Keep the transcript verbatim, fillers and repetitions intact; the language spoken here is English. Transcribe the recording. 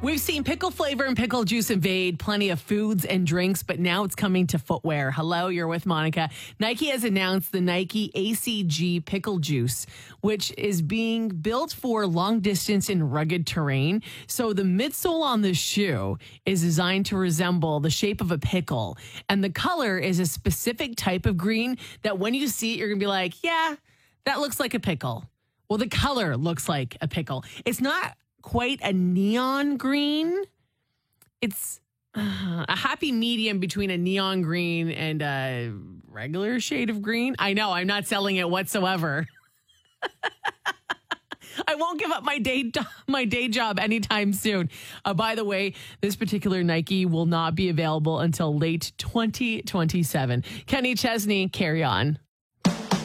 We've seen pickle flavor and pickle juice invade plenty of foods and drinks, but now it's coming to footwear. Hello, you're with Monica. Nike has announced the Nike A C G Pickle Juice, which is being built for long distance and rugged terrain. So the midsole on the shoe is designed to resemble the shape of a pickle. And the color is a specific type of green that when you see it, you're going to be like, yeah, that looks like a pickle. Well, the color looks like a pickle. It's not quite a neon green. It's uh, a happy medium between a neon green and a regular shade of green. I know, I'm not selling it whatsoever. I won't give up my day my day job anytime soon. Uh, by the way, this particular Nike will not be available until late twenty twenty-seven. Kenny Chesney, carry on.